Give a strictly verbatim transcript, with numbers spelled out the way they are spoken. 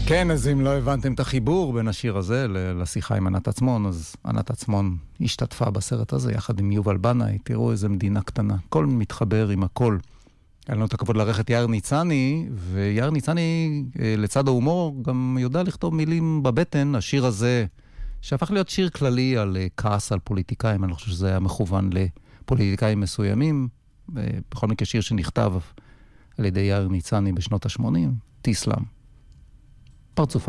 כן, אז אם לא הבנתם את החיבור בין השיר הזה לשיחה עם ענת עצמון, אז ענת עצמון השתתפה בסרט הזה יחד עם יובל בנאי. תראו איזה מדינה קטנה. הכל מתחבר עם הכל. היה לנו את הכבוד לערך את יאיר ניצני, ויאיר ניצני לצד ההומור גם יודע לכתוב מילים בבטן. השיר הזה שהפך להיות שיר כללי על כעס על פוליטיקאים, אני חושב שזה היה מכוון לפוליטיקאים מסוימים. בכל מקרה שיר שנכתב על ידי יאיר ניצני בשנות ה-שמונים, תיסלם. פרצופה